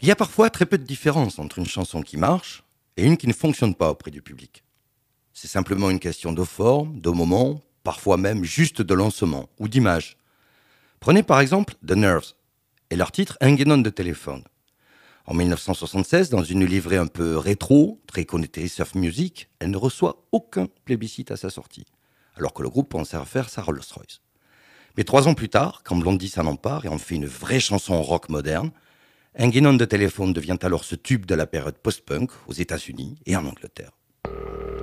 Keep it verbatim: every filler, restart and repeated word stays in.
Il y a parfois très peu de différence entre une chanson qui marche et une qui ne fonctionne pas auprès du public. C'est simplement une question de forme, de moment, parfois même juste de lancement ou d'image. Prenez par exemple The Nerves et leur titre Hanging on the Telephone. En mille neuf cent soixante-seize, dans une livrée un peu rétro, très connectée surf music, elle ne reçoit aucun plébiscite à sa sortie, alors que le groupe pensait refaire sa Rolls-Royce. Mais trois ans plus tard, quand Blondie s'en empare et en fait une vraie chanson rock moderne, Hanging on the Telephone devient alors ce tube de la période post-punk aux États-Unis et en Angleterre.